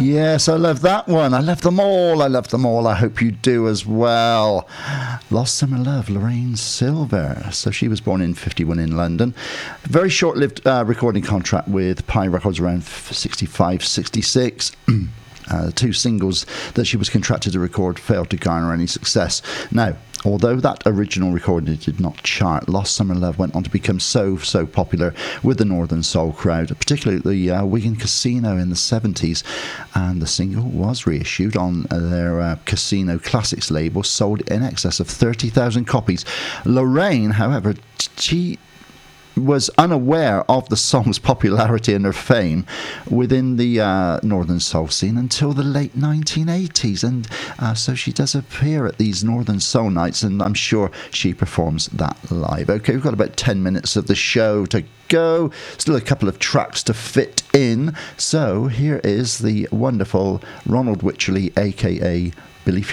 Yes, I love that one. I love them all. I love them all. I hope you do as well. Lost Summer Love, Lorraine Silver. So she was born in 51 in London. Very short-lived recording contract with Pie Records around 65, 66. The two singles that she was contracted to record failed to garner any success. Now, although that original recording did not chart, Lost Summer Love went on to become so popular with the Northern Soul crowd, particularly at the Wigan Casino in the 70s. And the single was reissued on their Casino Classics label, sold in excess of 30,000 copies. Lorraine, however, she was unaware of the song's popularity and her fame within the Northern Soul scene until the late 1980s, and so she does appear at these Northern Soul nights, and I'm sure she performs that live. Okay, we've got about 10 minutes of the show to go, still a couple of tracks to fit in, so here is the wonderful Ronald Wycherley, aka Billy Fury.